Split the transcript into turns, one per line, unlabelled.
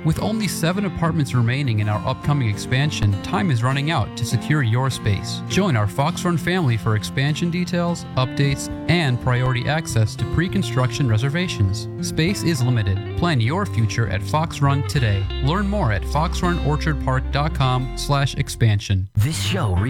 With only 7 apartments remaining in our upcoming expansion, time is running out to secure your space. Join our Fox Run family for expansion details, updates, and priority access to pre-construction reservations. Space is limited. Plan your future at Fox Run today. Learn more at foxrunorchardpark.com/expansion.
This show